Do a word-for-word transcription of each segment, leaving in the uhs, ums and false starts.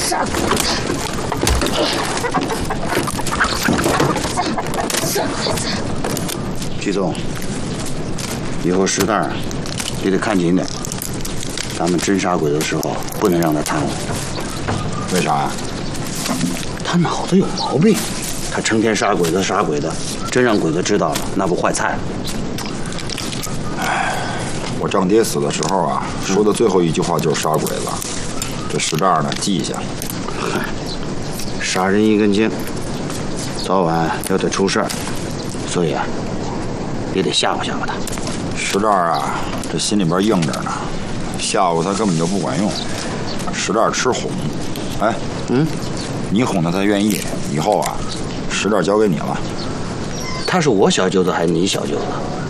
杀死他！傻鬼子！ 曲总，以后实弹你得看紧点。咱们侦杀鬼的时候，不能让他掺和。 为啥呀？ 他脑子有毛病，他成天杀鬼子杀鬼的，真让鬼子知道了，那不坏菜了。 唉，我丈爹死的时候啊，说的最后一句话就是杀鬼子。这实战呢，记下。 嗨，杀人一根筋，早晚要得出事儿，所以啊，也得吓唬吓唬他。 实战啊，这心里边硬着呢，吓唬他根本就不管用。实战吃哄，哎， 嗯， 你哄他，他愿意。以后啊，实战交给你了。 他是我小舅子还是你小舅子？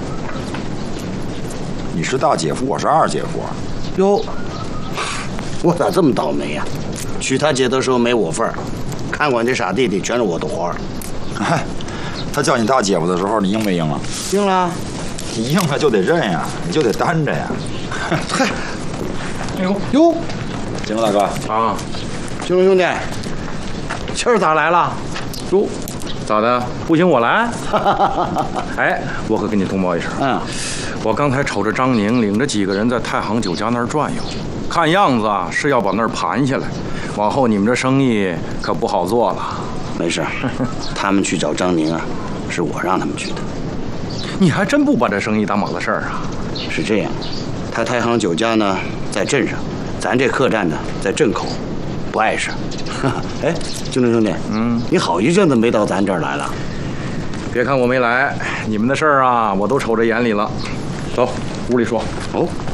你是大姐夫，我是二姐夫。 哟，我咋这么倒霉呀、啊？娶他姐的时候没我份儿，看管这傻弟弟全是我的活儿。 哎，他叫你大姐夫的时候，你应没应啊？ 应了。 你应了就得认呀，你就得担着呀。 嗨，哎呦哟， 金龙大哥啊， 金龙兄弟， 气儿咋来了？哟，咋的？不行我来。哎，我可跟你通报一声， 嗯， 我刚才瞅着张宁领着几个人在太行酒家那儿转悠，看样子啊是要把那儿盘下来，往后你们这生意可不好做了。 没事，他们去找张宁啊，是我让他们去的。 你还真不把这生意当码子事儿啊？ 是这样，他太行酒家呢在镇上，咱这客栈呢在镇口，不碍事。哎，金龙兄弟， 嗯， 你好一阵子没到咱这儿来了。 别看我没来，你们的事儿啊我都瞅着眼里了。走，屋里说。 哦。